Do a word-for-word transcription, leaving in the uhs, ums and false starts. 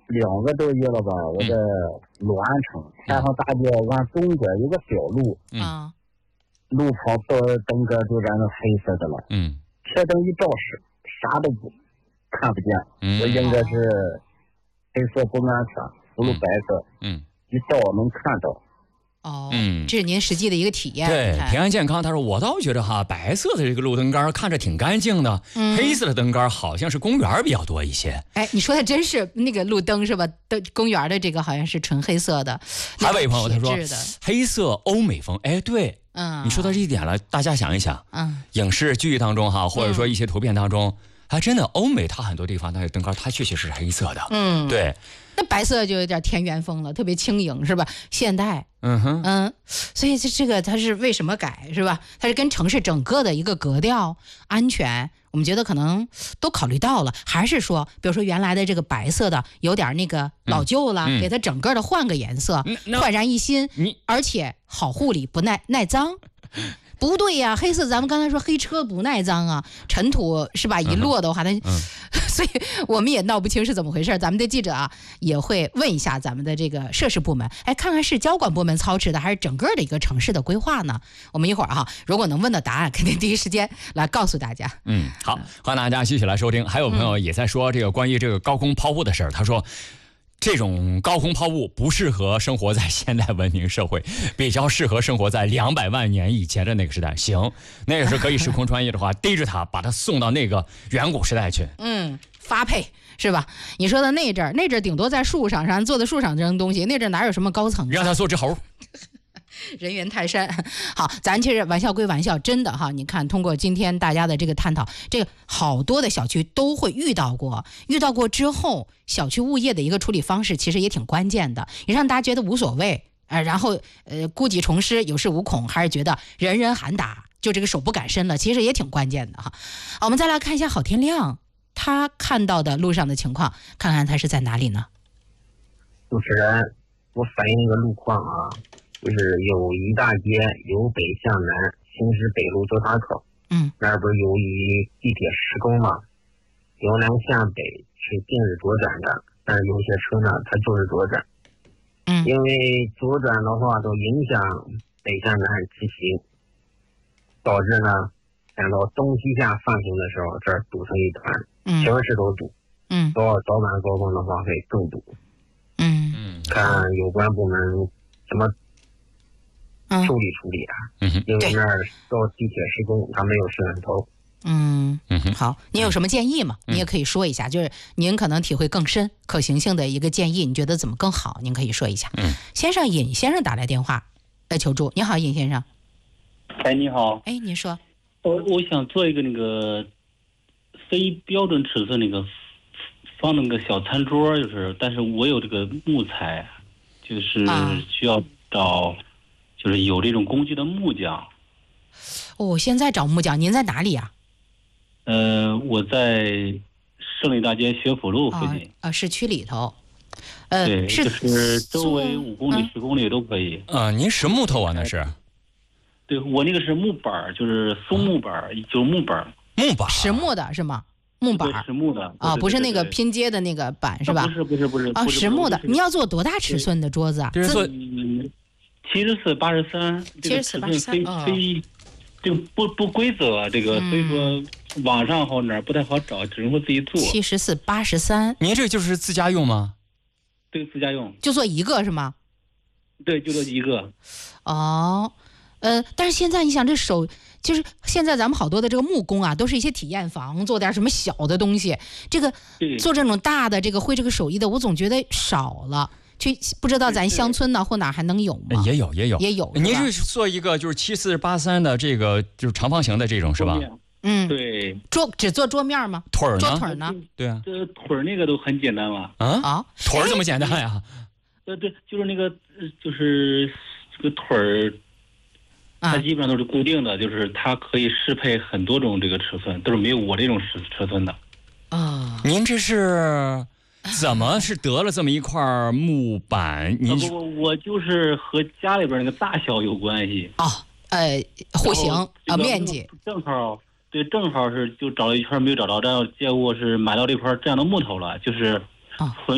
两个多月了吧，我在滦安城前方大街往东边有个小路， 嗯， 路旁到灯杆就染成黑色的了， 嗯， 车灯一照是啥都不看不见， 嗯， 我应该是黑色不安全，不如白色， 嗯， 一照能看到。 哦， 嗯， 这是您实际的一个体验。 对，平安健康，他说我倒觉得哈，白色的这个路灯杆看着挺干净的，嗯、黑色的灯杆好像是公园比较多一些。 哎，你说的真是那个路灯是吧？灯公园的这个好像是纯黑色的。 还有一朋友他说黑色欧美风，哎，对， 嗯， 你说到这一点了，大家想一想， 嗯， 影视剧当中哈，或者说一些图片当中，还、嗯、真的欧美它很多地方那个灯杆它确实是黑色的， 嗯， 对。 那白色就有点田园风了，特别轻盈是吧？现代， 嗯哼， 嗯，所以这这个它是为什么改是吧？它是跟城市整个的一个格调、安全，我们觉得可能都考虑到了，还是说，比如说原来的这个白色的有点那个老旧了，嗯、给它整个的换个颜色，嗯、焕然一新，而且好护理，不耐耐脏。不对呀、啊，黑色咱们刚才说黑车不耐脏啊，尘土是吧？一落的话，它、嗯，所以我们也闹不清是怎么回事。咱们的记者啊也会问一下咱们的这个设施部门，哎，看看是交管部门操持的，还是整个的一个城市的规划呢？我们一会儿哈、啊，如果能问到答案，肯定第一时间来告诉大家。 嗯，好，欢迎大家继续来收听。还有朋友也在说这个关于这个高空抛物的事儿，他说。这种高空抛物不适合生活在现代文明社会，比较适合生活在两百万年以前的那个时代。行，那个时候可以时空穿越的话，逮着它，把它送到那个远古时代去。 嗯，发配是吧？你说的那阵儿，那阵儿顶多在树上，上坐在树上扔东西，那阵儿哪有什么高层？ 让他做只猴。 人猿泰山。好，咱其实玩笑归玩笑，真的哈，你看通过今天大家的这个探讨，这个好多的小区都会遇到过，遇到过之后，小区物业的一个处理方式其实也挺关键的，也让大家觉得无所谓，呃，然后呃故技重施，有恃无恐，还是觉得人人喊打，就这个手不敢伸了，其实也挺关键的哈。好，我们再来看一下郝天亮，他看到的路上的情况，看看他是在哪里呢？ 主持人，我反映一个路况啊。就是有一大街由北向南行驶北路交叉口， 嗯， 那不是由于地铁施工嘛，由南向北是禁止左转的，但是有些车呢它就是左转， 嗯， 因为左转的话都影响北向南直行，导致呢赶到东西向放行的时候这儿堵成一团， 嗯， 全市都堵， 嗯， 到早晚高峰的话会更堵， 嗯嗯， 看有关部门怎么处理处理啊， 嗯， 因为那儿到地铁施工，它没有摄像头。 嗯嗯，好，您有什么建议吗？嗯、您也可以说一下，就是您可能体会更深、可行性的一个建议，你觉得怎么更好？您可以说一下。 嗯， 先生尹先生打来电话来求助，你好，尹先生。 哎，你好。 哎，您说。 我我想做一个那个非标准尺寸那个放那个小餐桌，就是，但是我有这个木材，就是需要找。啊就是有这种工具的木匠。 哦，现在找木匠，您在哪里呀、 啊？呃，我在胜利大街学府路附近。 啊、呃，市区里头。呃， 对， 是就是周围五公里、十、嗯、公里都可以。 啊，您什么木头啊？那是？ 对，我那个是木板，就是松木板，嗯、就是木板。 木板。 实木的是吗？木板。 实木的。 啊，不是那个拼接的那个板是吧？ 不是不是不是。 啊，实木的。你要做多大尺寸的桌子啊？ 就是做。 七十四八十三， 七十四八十三， 非这个不不规则，这个、嗯、所以说网上或哪儿不太好找，只能说自己做。 七十四八十三， 您这就是自家用吗？ 对，自家用。 就做一个是吗？ 对，就做一个。 哦，呃，但是现在你想这手，就是现在咱们好多的这个木工啊，都是一些体验房，做点什么小的东西。这个做这种大的这个会这个手艺的，我总觉得少了。去不知道咱乡村呢或哪还能有吗？ 也有也有也有。 您是做一个就是七四八三的这个就是长方形的这种是吧？ 嗯， 对。 桌只做桌面吗？ 腿儿呢？ 桌腿呢？ 对啊。 这腿儿那个都很简单了。 啊啊！腿儿怎么简单呀？ 呃，对，就是那个就是这个腿儿，它基本上都是固定的，就是它可以适配很多种这个尺寸，都是没有我这种尺尺寸的。 啊， 您这是？怎么是得了这么一块木板？您我我就是和家里边那个大小有关系哦，呃，户型啊、呃，面积正好对，正好是就找了一圈没有找着，这样结果是买到这块这样的木头了，就是。 啊